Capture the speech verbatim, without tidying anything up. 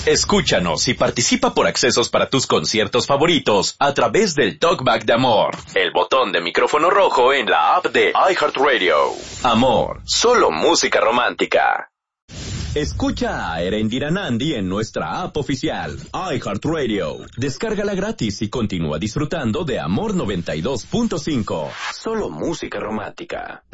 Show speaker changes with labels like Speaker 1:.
Speaker 1: Escúchanos y participa por accesos para tus conciertos favoritos a través del Talkback de Amor, el botón de micrófono rojo en la app de iHeartRadio. Amor, solo música romántica. Escucha a Erendira Nandi en nuestra app oficial, iHeartRadio. Descárgala gratis y continúa disfrutando de Amor noventa y dos punto cinco. Solo música romántica.